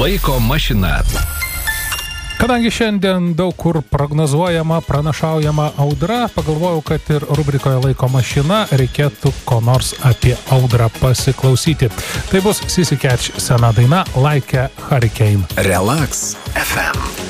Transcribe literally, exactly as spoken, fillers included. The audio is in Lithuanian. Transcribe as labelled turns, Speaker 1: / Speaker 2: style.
Speaker 1: Laiko mašina.
Speaker 2: Kadangi šiandien daug kur prognozuojama, pranašaujama audra, pagalvojau, kad ir rubrikoje Laiko mašina reikėtų ko nors apie audrą pasiklausyti. Tai bus Sissy Catch sena daina Like a Hurricane.
Speaker 1: Relax F M.